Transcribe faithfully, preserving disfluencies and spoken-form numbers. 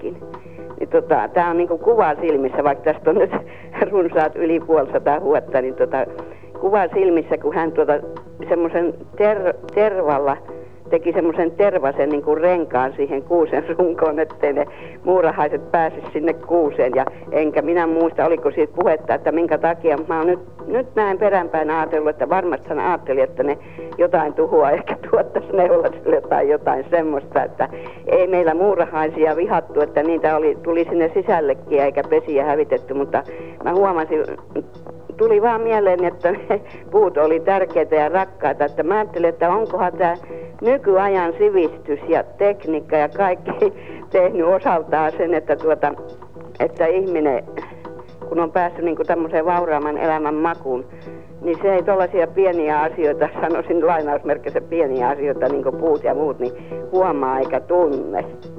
itsekin. Niin tota, tää on niinku kuva silmissä, vaikka tästä on nyt runsaat yli puolisataa vuotta, niin tota, kuva silmissä, kun hän tuota semmoisen ter- tervalla teki semmoisen tervasen niin kuin renkaan siihen kuusen runkoon, ettei ne muurahaiset pääsisi sinne kuuseen. Ja enkä minä muista, oliko siitä puhetta, että minkä takia. Mä oon nyt, nyt näin peränpäin ajatellut, että varmasti hän ajatteli, että ne jotain tuhoa ehkä tuottaisi neulasille tai jotain semmoista. Että ei meillä muurahaisia vihattu, että niitä oli, tuli sinne sisällekin eikä pesiä hävitetty, mutta mä huomasin, tuli vaan mieleen, että ne puut oli tärkeitä ja rakkaita. Että mä ajattelin, että onkohan tämä nykyajan sivistys ja tekniikka ja kaikki tehnyt osaltaan sen, että, tuota, että ihminen, kun on päässyt niin kuin tämmöiseen vauraamman elämän makuun, niin se ei tuollaisia pieniä asioita, sanoisin lainausmerkissä pieniä asioita, niin kuin puut ja muut, niin huomaa eikä tunne.